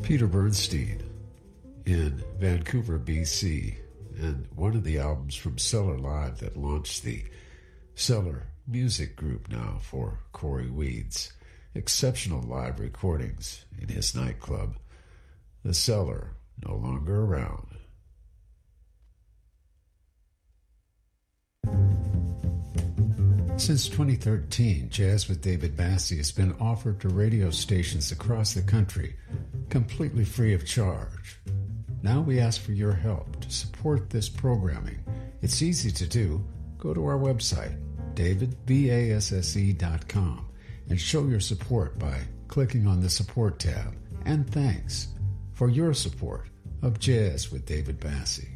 Peter Bernstein in Vancouver, BC, and one of the albums from Cellar Live that launched the Cellar Music Group now for Corey Weeds. Exceptional live recordings in his nightclub, The Cellar, no longer around. Since 2013, Jazz with David Bassie has been offered to radio stations across the country, completely free of charge. Now we ask for your help to support this programming. It's easy to do. Go to our website, davidbasse.com, and show your support by clicking on the Support tab. And thanks for your support of Jazz with David Bassie.